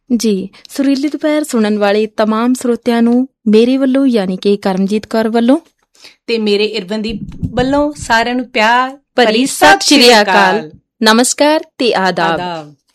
ਜੀ। ਸੁਰੀਲੀ ਦੁਪਹਿਰ ਸੁਣਨ ਵਾਲੇ ਤਮਾਮ ਸਰੋਤਿਆਂ ਨੂੰ ਮੇਰੇ ਵੱਲੋਂ ਯਾਨੀ ਕਿ ਕਰਮਜੀਤ ਕੌਰ ਵੱਲੋਂ ਤੇ ਮੇਰੇ ਇਰਵਨਦੀਪ ਵੱਲੋਂ ਸਾਰਿਆਂ ਨੂੰ ਪਿਆਰ ਭਰੀ ਸਤਿ ਸ਼੍ਰੀ ਅਕਾਲ, ਨਮਸਕਾਰ ਤੇ ਆਦਾਬ।